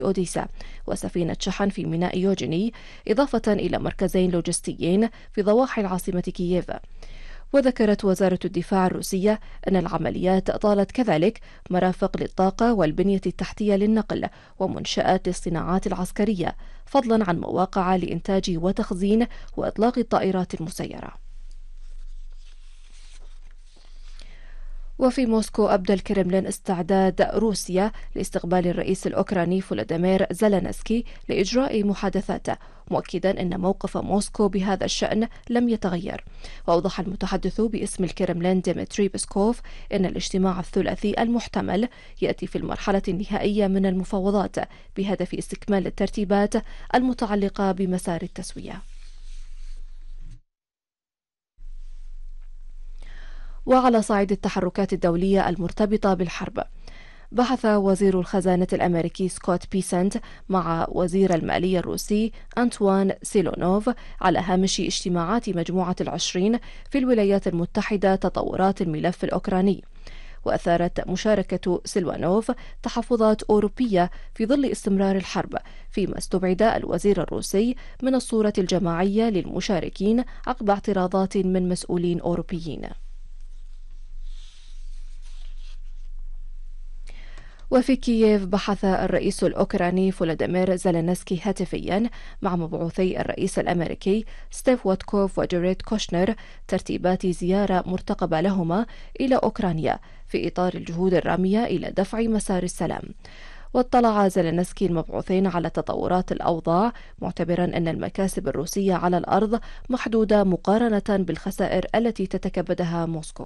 أوديسا وسفينة شحن في ميناء يوجيني، إضافة إلى مركزين لوجستيين في ضواحي العاصمة كييف. وذكرت وزارة الدفاع الروسية أن العمليات طالت كذلك مرافق للطاقة والبنية التحتية للنقل ومنشآت للصناعات العسكرية، فضلا عن مواقع لإنتاج وتخزين وإطلاق الطائرات المسيرة. وفي موسكو أبدى الكرملين استعداد روسيا لاستقبال الرئيس الأوكراني فولوديمير زيلينسكي لإجراء محادثات، مؤكدا أن موقف موسكو بهذا الشأن لم يتغير. وأوضح المتحدث باسم الكرملين ديمتري بيسكوف أن الاجتماع الثلاثي المحتمل يأتي في المرحلة النهائية من المفاوضات بهدف استكمال الترتيبات المتعلقة بمسار التسوية. وعلى صعيد التحركات الدولية المرتبطة بالحرب، بحث وزير الخزانة الأمريكي سكوت بيسنت مع وزير المالية الروسي أنتوان سيلونوف على هامش اجتماعات مجموعة ال20 في الولايات المتحدة تطورات الملف الأوكراني. وأثارت مشاركة سيلوانوف تحفظات أوروبية في ظل استمرار الحرب، فيما استبعد الوزير الروسي من الصورة الجماعية للمشاركين عقب اعتراضات من مسؤولين أوروبيين. وفي كييف بحث الرئيس الأوكراني فولوديمير زيلينسكي هاتفيا مع مبعوثي الرئيس الأمريكي ستيف واتكوف وجاريد كوشنر ترتيبات زيارة مرتقبة لهما إلى أوكرانيا في إطار الجهود الرامية إلى دفع مسار السلام. واطلع زيلينسكي المبعوثين على تطورات الأوضاع، معتبرا أن المكاسب الروسية على الأرض محدودة مقارنة بالخسائر التي تتكبدها موسكو.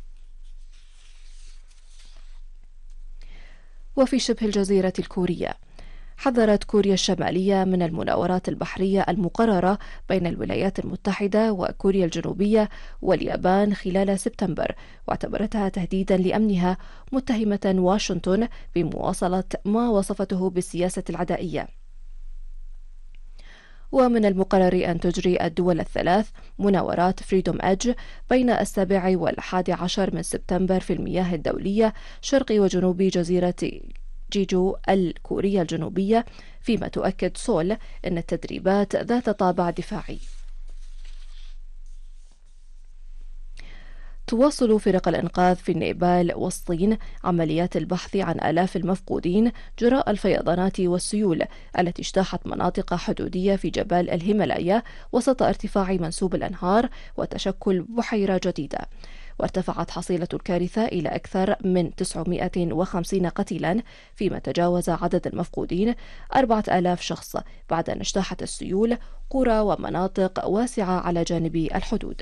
وفي شبه الجزيرة الكورية، حذرت كوريا الشمالية من المناورات البحرية المقررة بين الولايات المتحدة وكوريا الجنوبية واليابان خلال سبتمبر، واعتبرتها تهديدا لأمنها، متهمة واشنطن بمواصلة ما وصفته بالسياسة العدائية. ومن المقرر أن تجري الدول الثلاث مناورات فريدوم إدج بين 7 و11 من سبتمبر في المياه الدولية شرق وجنوب جزيرة جيجو الكورية الجنوبية، فيما تؤكد سول أن التدريبات ذات طابع دفاعي. تواصل فرق الإنقاذ في النيبال والصين عمليات البحث عن آلاف المفقودين جراء الفيضانات والسيول التي اجتاحت مناطق حدودية في جبال الهيمالايا وسط ارتفاع منسوب الأنهار وتشكل بحيرة جديدة. وارتفعت حصيلة الكارثة إلى أكثر من 950 قتيلا، فيما تجاوز عدد المفقودين 4000 شخص بعد أن اجتاحت السيول قرى ومناطق واسعة على جانب الحدود.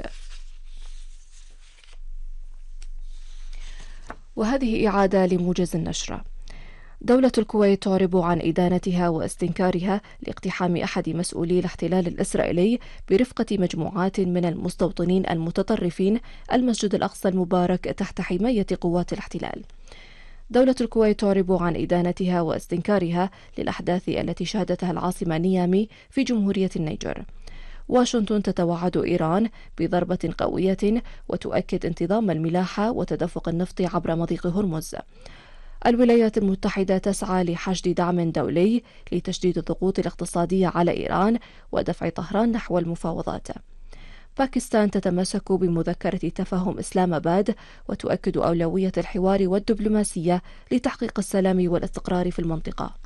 وهذه إعادة لموجز النشرة. دولة الكويت تعرب عن إدانتها واستنكارها لاقتحام أحد مسؤولي الاحتلال الإسرائيلي برفقة مجموعات من المستوطنين المتطرفين المسجد الأقصى المبارك تحت حماية قوات الاحتلال. دولة الكويت تعرب عن إدانتها واستنكارها للأحداث التي شهدتها العاصمة نيامي في جمهورية النيجر. واشنطن تتوعد إيران بضربة قوية وتؤكد انتظام الملاحة وتدفق النفط عبر مضيق هرمز. الولايات المتحدة تسعى لحشد دعم دولي لتشديد الضغوط الاقتصادية على إيران ودفع طهران نحو المفاوضات. باكستان تتمسك بمذكرة تفاهم إسلام آباد وتؤكد أولوية الحوار والدبلوماسية لتحقيق السلام والاستقرار في المنطقة.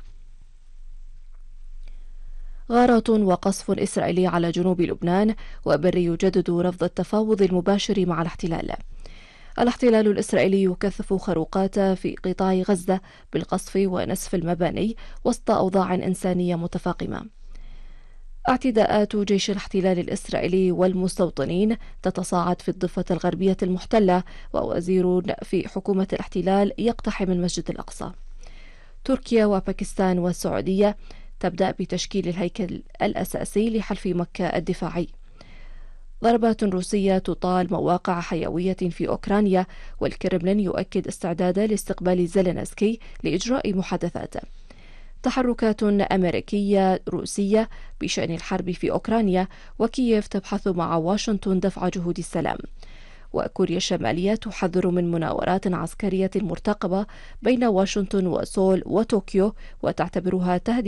غارات وقصف إسرائيلي على جنوب لبنان، وبري يجدد رفض التفاوض المباشر مع الاحتلال. الاحتلال الإسرائيلي يكثف خروقات في قطاع غزة بالقصف ونسف المباني وسط أوضاع إنسانية متفاقمة. اعتداءات جيش الاحتلال الإسرائيلي والمستوطنين تتصاعد في الضفة الغربية المحتلة، ووزير في حكومة الاحتلال يقتحم المسجد الأقصى. تركيا وباكستان والسعودية تبدأ بتشكيل الهيكل الأساسي لحلف مكة الدفاعي. ضربات روسية تطال مواقع حيوية في أوكرانيا، والكرملين يؤكد استعداده لاستقبال زيلينسكي لإجراء محادثات. تحركات أمريكية روسية بشأن الحرب في أوكرانيا، وكييف تبحث مع واشنطن دفع جهود السلام. وكوريا الشمالية تحذر من مناورات عسكرية مرتقبة بين واشنطن وسول وطوكيو وتعتبرها تهديد